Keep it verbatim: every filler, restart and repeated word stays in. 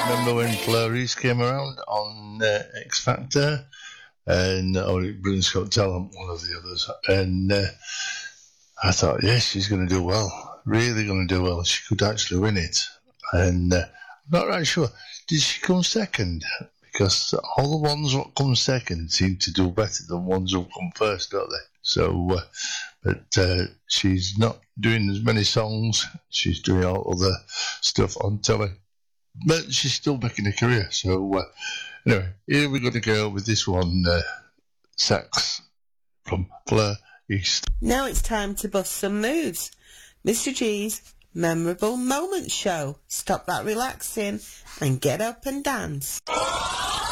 Remember when Clarice came around on uh, X Factor? And, or Britain's Got Talent, one of the others. And uh, I thought, yes, she's going to do well. Really going to do well. She could actually win it. And uh, I'm not right sure. Did she come second? Because all the ones that come second seem to do better than ones who come first, don't they? So, uh, but uh, she's not doing as many songs. She's doing all other stuff on telly. But she's still making a career. So, uh, anyway, here we're going to go with this one, uh, Sax from Fleur East. Now it's time to bust some moves. Mister G's Memorable Moments Show. Stop that relaxing and get up and dance.